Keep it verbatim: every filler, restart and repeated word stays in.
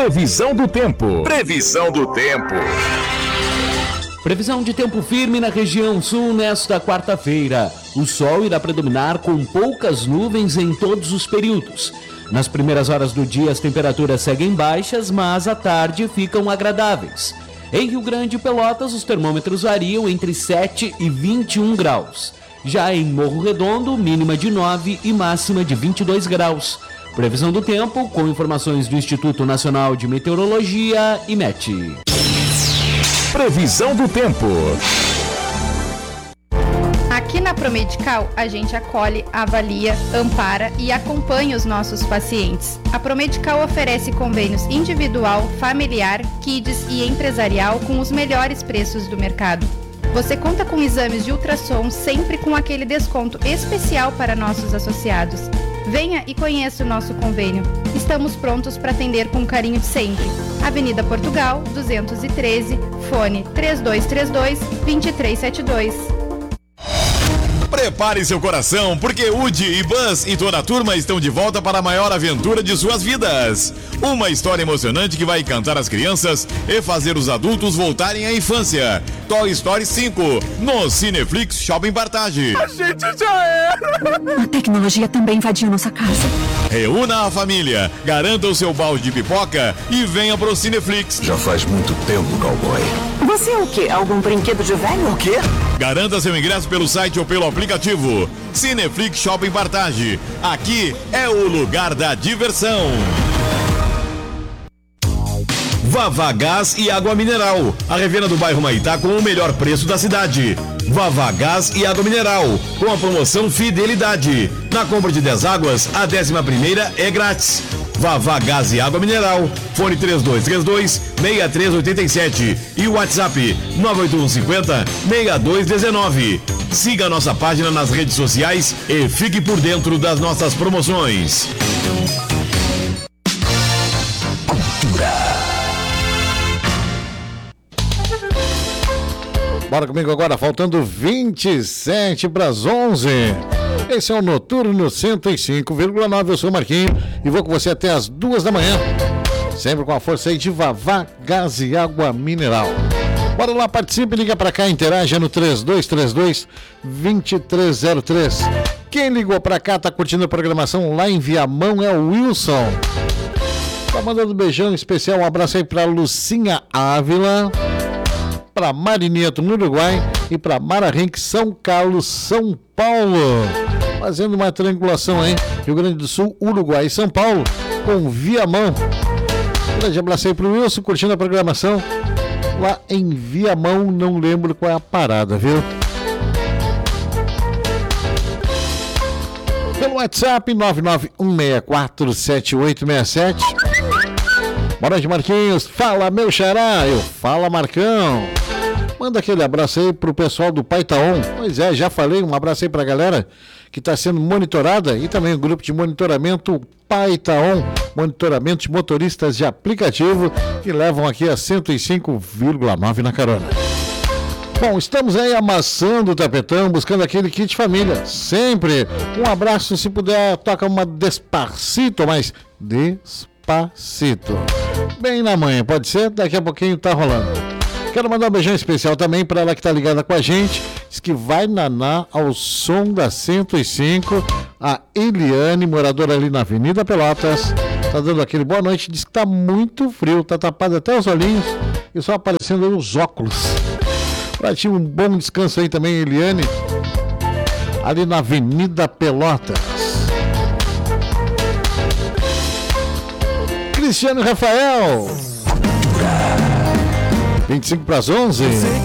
Previsão do tempo. Previsão do tempo. Previsão de tempo firme na região sul nesta quarta-feira. O sol irá predominar com poucas nuvens em todos os períodos. Nas primeiras horas do dia as temperaturas seguem baixas, mas à tarde ficam agradáveis. Em Rio Grande e Pelotas os termômetros variam entre sete e vinte e um graus. Já em Morro Redondo, mínima de nove e máxima de vinte e dois graus. Previsão do tempo com informações do Instituto Nacional de Meteorologia, IMET. Previsão do tempo. Aqui na Promedical, a gente acolhe, avalia, ampara e acompanha os nossos pacientes. A Promedical oferece convênios individual, familiar, kids e empresarial com os melhores preços do mercado. Você conta com exames de ultrassom sempre com aquele desconto especial para nossos associados. Venha e conheça o nosso convênio. Estamos prontos para atender com carinho de sempre. Avenida Portugal, duzentos e treze, fone três dois três dois, dois três sete dois. Prepare seu coração, porque Udi e Buzz e toda a turma estão de volta para a maior aventura de suas vidas. Uma história emocionante que vai encantar as crianças e fazer os adultos voltarem à infância. Toy Story cinco, no Cineflix Shopping Partage. A gente já era! A tecnologia também invadiu nossa casa. Reúna a família, garanta o seu balde de pipoca e venha pro Cineflix. Já faz muito tempo, cowboy. Você é o quê? Algum brinquedo de velho? O quê? Garanta seu ingresso pelo site ou pelo aplicativo. Cineflix Shopping Partage. Aqui é o lugar da diversão. Vavá Gás e Água Mineral. A revenda do bairro Maitá com o melhor preço da cidade. Vavá Gás e Água Mineral, com a promoção Fidelidade. Na compra de dez águas, a décima primeira é grátis. Vavá Gás e Água Mineral, fone três dois três dois, seis três oito sete e o WhatsApp nove oito um cinco zero, seis dois um nove. Siga a nossa página nas redes sociais e fique por dentro das nossas promoções. Bora comigo agora, faltando vinte e sete para as onze. Esse é o Noturno cento e cinco vírgula nove, eu sou o Marquinho e vou com você até as duas da manhã. Sempre com a força aí de Vavá Gás e Água Mineral. Bora lá, participe, liga pra cá, interaja no três dois três dois, dois três zero três. Quem ligou pra cá, tá curtindo a programação lá em Viamão, é o Wilson. Tá mandando um beijão especial, um abraço aí pra Lucinha Ávila, para Marineto no Uruguai e para Mara Henrique, São Carlos, São Paulo. Fazendo uma triangulação aí, Rio Grande do Sul, Uruguai e São Paulo, com Viamão. Grande abraço aí pro Wilson, curtindo a programação lá em Viamão, não lembro qual é a parada, viu? Pelo WhatsApp nove nove um seis quatro sete oito seis sete. Boa noite, Marquinhos. Fala, meu xará. Eu fala, Marcão. Manda aquele abraço aí pro pessoal do Paitaon. Pois é, já falei, um abraço aí pra galera que está sendo monitorada e também o grupo de monitoramento Paitaon, monitoramento de motoristas de aplicativo que levam aqui a cento e cinco vírgula nove na carona. Bom, estamos aí amassando o tapetão, buscando aquele kit família. Sempre um abraço, se puder, toca uma Despacito, mas Despacito. Bem na manhã, pode ser? Daqui a pouquinho tá rolando. Quero mandar um beijão especial também para ela que tá ligada com a gente. Diz que vai nanar ao som da cento e cinco. A Eliane, moradora ali na Avenida Pelotas. Tá dando aquele boa noite. Diz que tá muito frio, tá tapado até os olhinhos e só aparecendo aí os óculos. Pra ti um bom descanso aí também, Eliane. Ali na Avenida Pelotas. Cristiano Rafael. vinte e cinco para as onze.